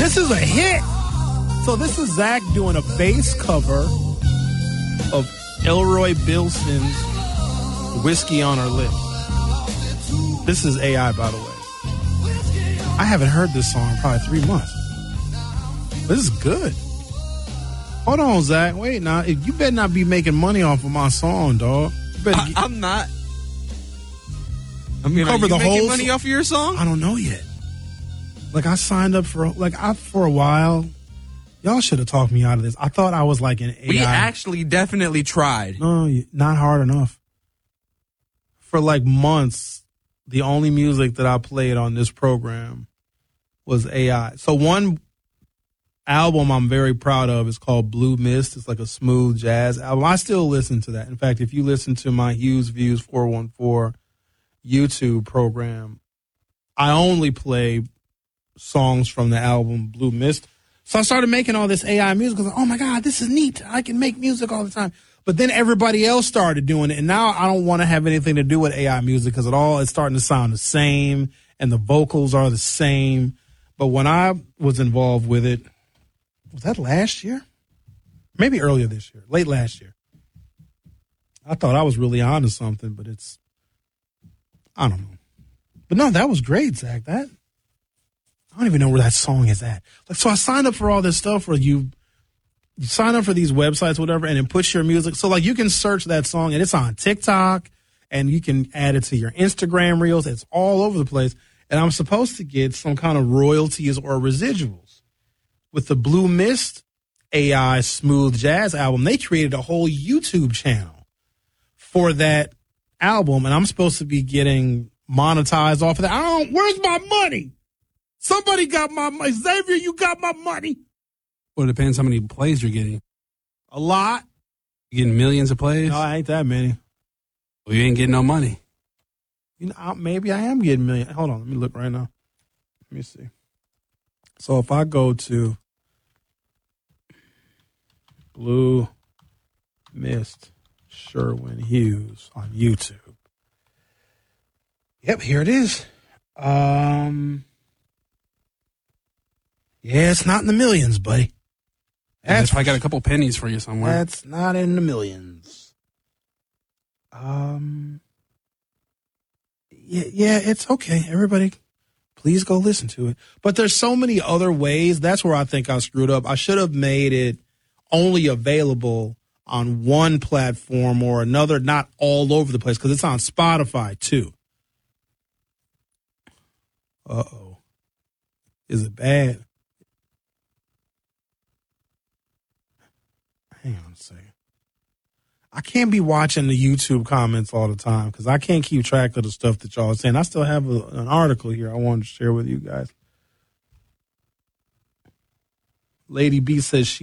This is a hit. So this is Zach doing a bass cover of Elroy Bilson's Whiskey on Her Lips. This is AI, by the way. I haven't heard this song in probably 3 months. This is good. Hold on, Zach. Wait, now. You better not be making money off of my song, dog. I'm not. I mean, cover are you the making whole money off of your song? I don't know yet. Like, I signed up for a while. Y'all should have talked me out of this. I thought I was like an AI. We actually definitely tried. No, not hard enough. For like months, the only music that I played on this program was AI. So one album I'm very proud of is called Blue Mist. It's like a smooth jazz album. I still listen to that. In fact, if you listen to my Hughes Views 414 YouTube program, I only play songs from the album Blue Mist. So I started making all this AI music. I was like, oh my God, this is neat. I can make music all the time. But then everybody else started doing it. And now I don't want to have anything to do with AI music because it's starting to sound the same and the vocals are the same. But when I was involved with it, was that last year? Maybe earlier this year, late last year. I thought I was really onto something, but I don't know. But no, that was great, Zach. I don't even know where that song is at. Like, so I signed up for all this stuff where you sign up for these websites, whatever, and then push your music. So like you can search that song and it's on TikTok and you can add it to your Instagram reels. It's all over the place. And I'm supposed to get some kind of royalties or residuals. With the Blue Mist AI smooth jazz album, they created a whole YouTube channel for that album. And I'm supposed to be getting monetized off of that. Where's my money? Somebody got my money. Xavier, you got my money. Well, it depends how many plays you're getting. A lot. You getting millions of plays? No, I ain't that many. Well, you ain't getting no money. You know, maybe I am getting millions. Hold on, let me look right now. Let me see. So if I go to Blue Mist Sherwin Hughes on YouTube. Yep, here it is. Yeah, it's not in the millions, buddy. That's probably got a couple pennies for you somewhere. That's not in the millions. Yeah, it's okay. Everybody, please go listen to it. But there's so many other ways. That's where I think I screwed up. I should have made it only available on one platform or another, not all over the place, because it's on Spotify too. Uh-oh. Is it bad? Hang on a second. I can't be watching the YouTube comments all the time because I can't keep track of the stuff that y'all are saying. I still have an article here I wanted to share with you guys. Lady B says she